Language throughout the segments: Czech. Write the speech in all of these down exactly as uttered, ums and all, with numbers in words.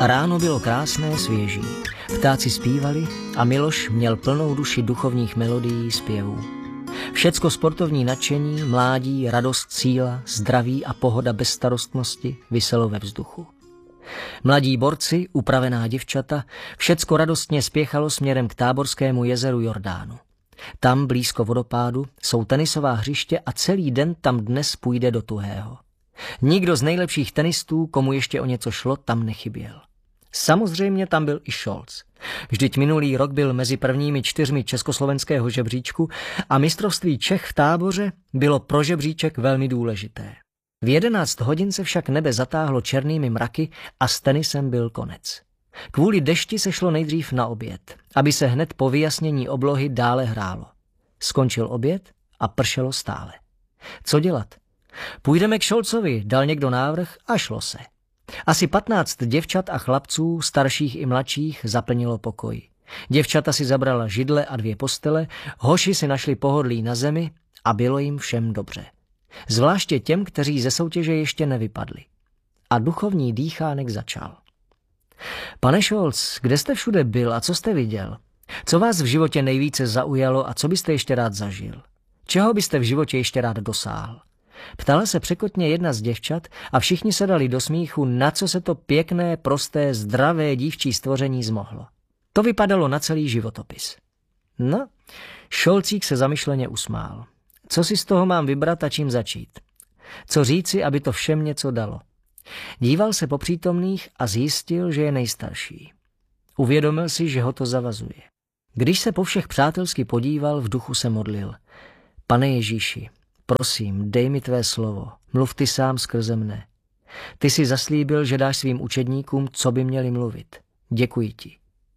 Ráno bylo krásné, svěží. Ptáci zpívali a Miloš měl plnou duši duchovních melodií zpěvů. Všecko sportovní nadšení, mládí, radost, síla, zdraví a pohoda bezstarostnosti viselo ve vzduchu. Mladí borci, upravená děvčata, všecko radostně spěchalo směrem k Táborskému jezeru Jordánu. Tam, blízko vodopádu, jsou tenisová hřiště a celý den tam dnes půjde do tuhého. Nikdo z nejlepších tenistů, komu ještě o něco šlo, tam nechyběl. Samozřejmě tam byl i Scholz. Vždyť minulý rok byl mezi prvními čtyřmi československého žebříčku a mistrovství Čech v Táboře bylo pro žebříček velmi důležité. V jedenáct hodin se však nebe zatáhlo černými mraky a s tenisem byl konec. Kvůli dešti se šlo nejdřív na oběd, aby se hned po vyjasnění oblohy dále hrálo. Skončil oběd a pršelo stále. Co dělat? Půjdeme k Scholzovi, dal někdo návrh a šlo se. Asi patnáct děvčat a chlapců, starších i mladších, zaplnilo pokoj. Děvčata si zabrala židle a dvě postele, hoši si našli pohodlí na zemi a bylo jim všem dobře. Zvláště těm, kteří ze soutěže ještě nevypadli. A duchovní dýchánek začal. Pane Scholz, kde jste všude byl a co jste viděl? Co vás v životě nejvíce zaujalo a co byste ještě rád zažil? Čeho byste v životě ještě rád dosáhl? Ptala se překotně jedna z děvčat a všichni se dali do smíchu, na co se to pěkné, prosté, zdravé dívčí stvoření zmohlo. To vypadalo na celý životopis. No, Scholzík se zamyšleně usmál. Co si z toho mám vybrat a čím začít? Co říci, aby to všem něco dalo? Díval se po přítomných a zjistil, že je nejstarší. Uvědomil si, že ho to zavazuje. Když se po všech přátelsky podíval, v duchu se modlil. Pane Ježíši, prosím, dej mi tvé slovo, mluv ty sám skrze mne. Ty jsi zaslíbil, že dáš svým učedníkům, co by měli mluvit. Děkuji ti.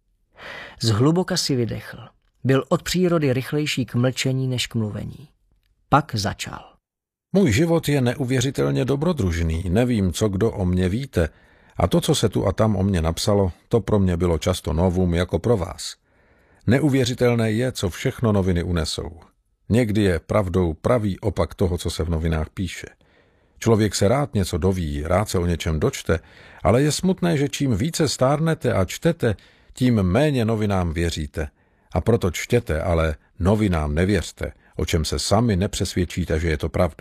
Zhluboka si vydechl. Byl od přírody rychlejší k mlčení než k mluvení. Pak začal. Můj život je neuvěřitelně dobrodružný, nevím, co kdo o mně víte, a to, co se tu a tam o mně napsalo, to pro mě bylo často novum jako pro vás. Neuvěřitelné je, co všechno noviny unesou. Někdy je pravdou pravý opak toho, co se v novinách píše. Člověk se rád něco doví, rád se o něčem dočte, ale je smutné, že čím více stárnete a čtete, tím méně novinám věříte. A proto čtěte, ale novinám nevěřte, o čem se sami nepřesvědčíte, že je to pravda.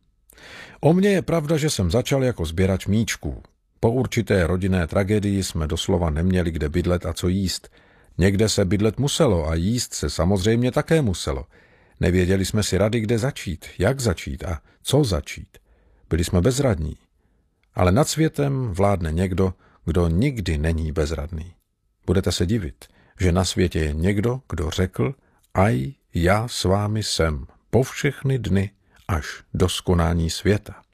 O mně je pravda, že jsem začal jako sběrač míčků. Po určité rodinné tragédii jsme doslova neměli kde bydlet a co jíst. Někde se bydlet muselo a jíst se samozřejmě také muselo. Nevěděli jsme si rady, kde začít, jak začít a co začít. Byli jsme bezradní. Ale nad světem vládne někdo, kdo nikdy není bezradný. Budete se divit, že na světě je někdo, kdo řekl, aj já s vámi jsem po všechny dny až do skonání světa.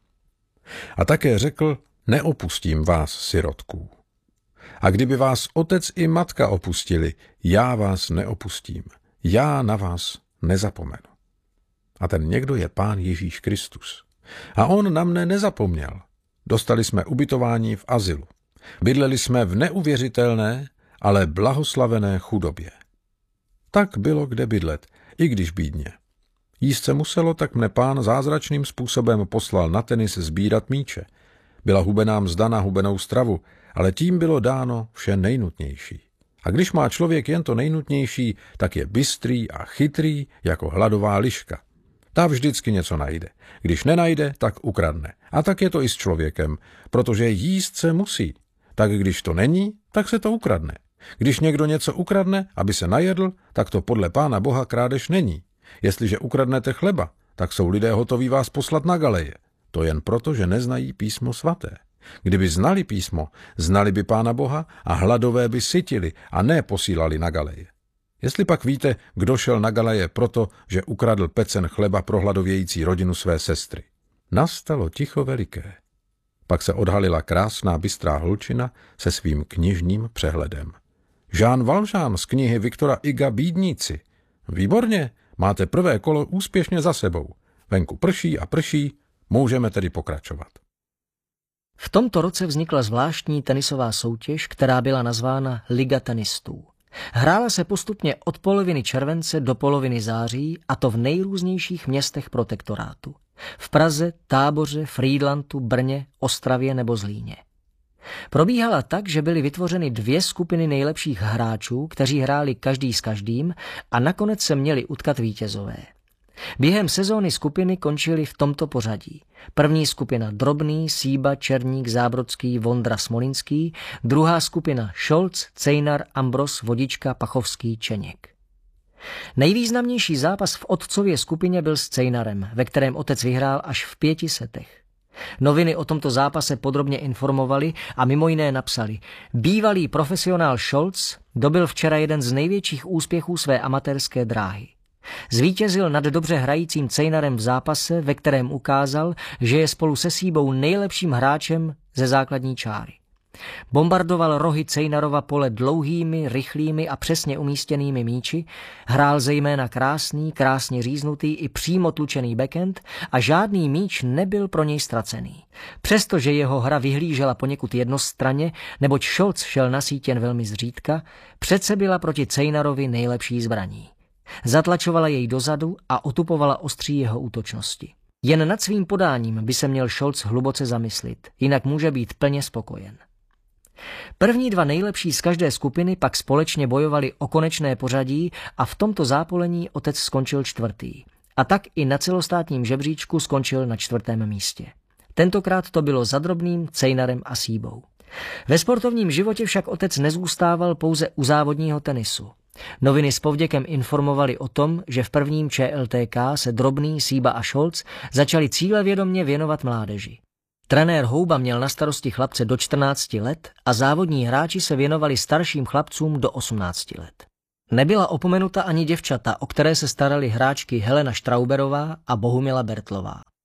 A také řekl, neopustím vás, sirotků. A kdyby vás otec i matka opustili, já vás neopustím. Já na vás nezapomenu. A ten někdo je Pán Ježíš Kristus. A on na mne nezapomněl. Dostali jsme ubytování v azylu. Bydleli jsme v neuvěřitelné, ale blahoslavené chudobě. Tak bylo kde bydlet, i když bídně. Jíst se muselo, tak mne Pán zázračným způsobem poslal na tenis sbírat míče. Byla hubená mzda na hubenou stravu, ale tím bylo dáno vše nejnutnější. A když má člověk jen to nejnutnější, tak je bystrý a chytrý jako hladová liška. Ta vždycky něco najde. Když nenajde, tak ukradne. A tak je to i s člověkem, protože jíst se musí. Tak když to není, tak se to ukradne. Když někdo něco ukradne, aby se najedl, tak to podle Pána Boha krádež není. Jestliže ukradnete chleba, tak jsou lidé hotoví vás poslat na galeje. To jen proto, že neznají písmo svaté. Kdyby znali písmo, znali by Pána Boha a hladové by sytili a ne posílali na galeje. Jestli pak víte, kdo šel na galeje proto, že ukradl pecen chleba pro hladovějící rodinu své sestry. Nastalo ticho veliké. Pak se odhalila krásná bystrá holčina se svým knižním přehledem. Jean Valjean z knihy Viktora Huga Bídníci. Výborně, máte prvé kolo úspěšně za sebou. Venku prší a prší, můžeme tedy pokračovat. V tomto roce vznikla zvláštní tenisová soutěž, která byla nazvána Liga tenistů. Hrála se postupně od poloviny července do poloviny září, a to v nejrůznějších městech protektorátu. V Praze, Táboře, Frýdlantu, Brně, Ostravě nebo Zlíně. Probíhala tak, že byly vytvořeny dvě skupiny nejlepších hráčů, kteří hráli každý s každým a nakonec se měli utkat vítězové. Během sezóny skupiny končily v tomto pořadí. První skupina Drobný, Síba, Černík, Zábrodský, Vondra, Smolinský, druhá skupina Šolc, Cejnar, Ambros, Vodička, Pachovský, Čeněk. Nejvýznamnější zápas v otcově skupině byl s Cejnarem, ve kterém otec vyhrál až v pěti setech. Noviny o tomto zápase podrobně informovali a mimo jiné napsali: bývalý profesionál Šolc dobil včera jeden z největších úspěchů své amatérské dráhy. Zvítězil nad dobře hrajícím Cejnarem v zápase, ve kterém ukázal, že je spolu se Síbou nejlepším hráčem ze základní čáry. Bombardoval rohy Cejnarova pole dlouhými, rychlými a přesně umístěnými míči, hrál zejména krásný, krásně říznutý i přímo tlučený backhand a žádný míč nebyl pro něj ztracený. Přestože jeho hra vyhlížela poněkud jednostranně, neboť Šolc šel na síť jen velmi zřídka, přece byla proti Cejnarovi nejlepší zbraní. Zatlačovala jej dozadu a otupovala ostří jeho útočnosti. Jen nad svým podáním by se měl Šolc hluboce zamyslit, jinak může být plně spokojen. První dva nejlepší z každé skupiny pak společně bojovali o konečné pořadí a v tomto zápolení otec skončil čtvrtý. A tak i na celostátním žebříčku skončil na čtvrtém místě. Tentokrát to bylo za Drobným, Cejnarem a Síbou. Ve sportovním životě však otec nezůstával pouze u závodního tenisu. Noviny s povděkem informovali o tom, že v prvním Č L T K se Drobný, Síba a Šolc začali cílevědomě věnovat mládeži. Trenér Houba měl na starosti chlapce do čtrnácti let a závodní hráči se věnovali starším chlapcům do osmnácti let. Nebyla opomenuta ani děvčata, o které se starali hráčky Helena Štrauberová a Bohumila Bertlová.